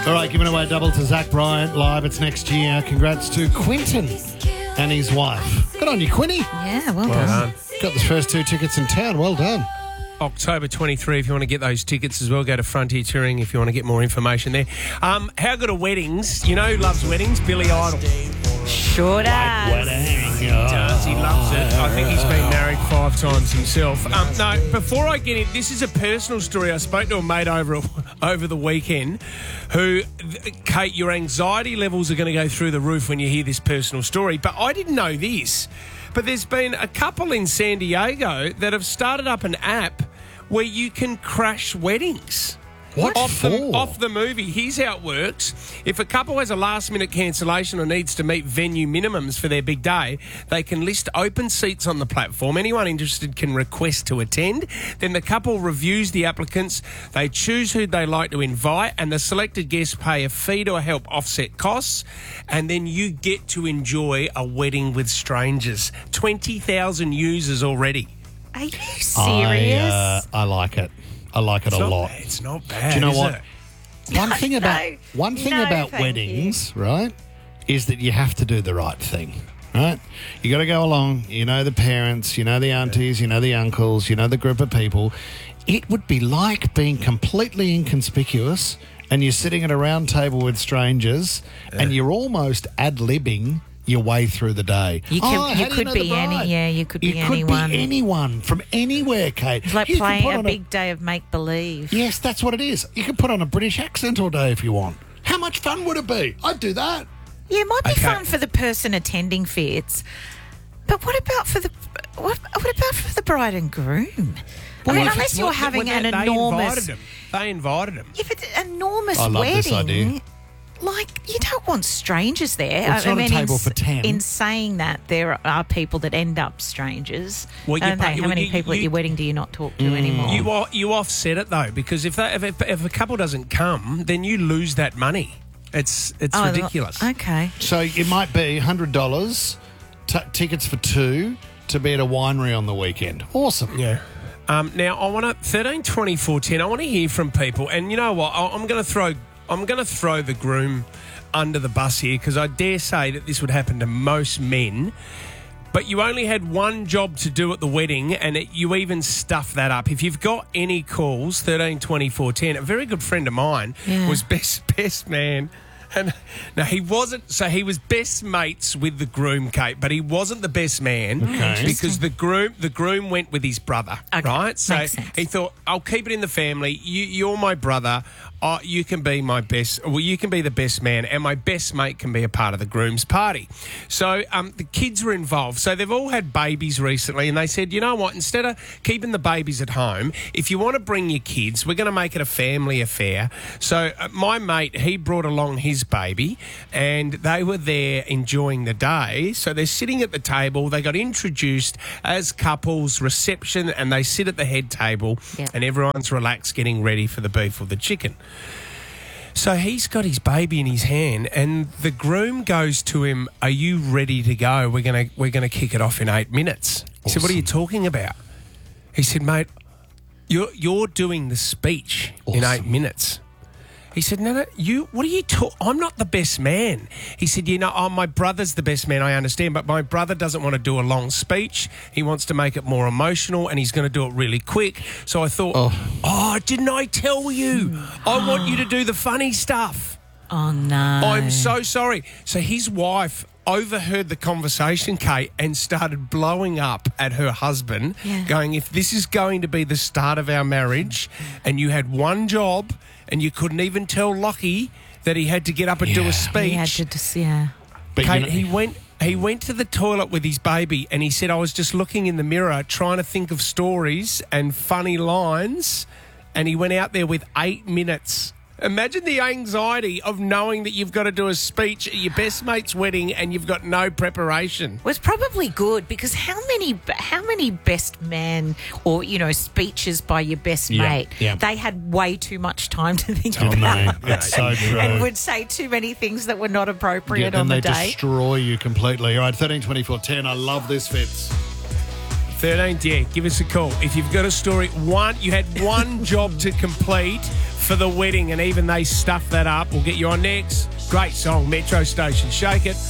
All right, giving away a double to Zach Bryant live. It's next year. Congrats to Quinton and his wife. Good on you, Quinny. Yeah, well done. Got the first 2 tickets in town. Well done. October 23, if you want to get those tickets as well, go to Frontier Touring if you want to get more information there. How good are weddings? You know who loves weddings? Billy Idol. Sure does. He does. He loves it. I think he's been married 5 times himself. No, before I get in, this is a personal story. I spoke to a mate over the weekend who, Kate, your anxiety levels are going to go through the roof when you hear this personal story. But I didn't know this. But there's been a couple in San Diego that have started up an app where you can crash weddings. What for? Off the movie. Here's how it works. If a couple has a last-minute cancellation or needs to meet venue minimums for their big day, they can list open seats on the platform. Anyone interested can request to attend. Then the couple reviews the applicants. They choose who they like to invite, and the selected guests pay a fee to help offset costs. And then you get to enjoy a wedding with strangers. 20,000 users already. Are you serious? I like it. I like it a lot. It's not bad. Do you know is what? it? One thing about weddings, right, is that you have to do the right thing, right? You got to go along. You know the parents, you know the aunties, you know the uncles, you know the group of people. It would be like being completely inconspicuous and you're sitting at a round table with strangers and you're almost ad-libbing your way through the day. You could be anyone. You could be anyone from anywhere, Kate. It's like playing a big day of make-believe. Yes, that's what it is. You can put on a British accent all day if you want. How much fun would it be? I'd do that. Yeah, it might be fun for the person attending Fitz. But what about for the bride and groom? Well, unless you're having an enormous... They invited him. If it's an enormous I love wedding... this idea. Like, you don't want strangers there. Well, it's not a table for 10. In saying that, there are people that end up strangers. Well, How many people at your wedding do you not talk to anymore? You offset it, though, because if a couple doesn't come, then you lose that money. It's ridiculous. Okay. So it might be $100 tickets for 2 to be at a winery on the weekend. Awesome. Yeah. Now, I want to 13, 24, 10. I want to hear from people. And you know what? I'm going to throw the groom under the bus here because I dare say that this would happen to most men. But you only had one job to do at the wedding and you even stuffed that up. If you've got any calls, 13, 24, 10, a very good friend of mine was best man. And no, he wasn't. So he was best mates with the groom, Kate, but he wasn't the best man because the groom went with his brother, right? So he thought, I'll keep it in the family. You're my brother. You can be my best. Well, you can be the best man, and my best mate can be a part of the groom's party. So the kids were involved. So they've all had babies recently, and they said, you know what? Instead of keeping the babies at home, if you want to bring your kids, we're going to make it a family affair. So my mate, he brought along his baby, and they were there enjoying the day. So they're sitting at the table. They got introduced as couples, reception, and they sit at the head table, and everyone's relaxed, getting ready for the beef or the chicken. So he's got his baby in his hand, and the groom goes to him, "Are you ready to go? We're gonna kick it off in 8 minutes." He said, "What are you talking about?" He said, "Mate, you're doing the speech in 8 minutes." He said, no, what are you talking? I'm not the best man. He said, my brother's the best man, I understand, but my brother doesn't want to do a long speech. He wants to make it more emotional, and he's going to do it really quick. So I thought, didn't I tell you? I want you to do the funny stuff. Oh, no. I'm so sorry. So his wife overheard the conversation, Kate, and started blowing up at her husband, going, if this is going to be the start of our marriage and you had one job and you couldn't even tell Lockie that he had to get up and do a speech. He had to just, But Kate, he went to the toilet with his baby and he said, I was just looking in the mirror trying to think of stories and funny lines, and he went out there with 8 minutes. Imagine the anxiety of knowing that you've got to do a speech at your best mate's wedding and you've got no preparation. Well, it's probably good because how many best man or, speeches by your best mate, they had way too much time to think about. No, it's so true. And would say too many things that were not appropriate on the day. They destroy you completely. All right, 13, 24, 10. I love this, Fitz. 13, give us a call. If you've got a story, you had one job to complete, for the wedding, and even they stuffed that up. We'll get you on next. Great song, Metro Station. Shake It.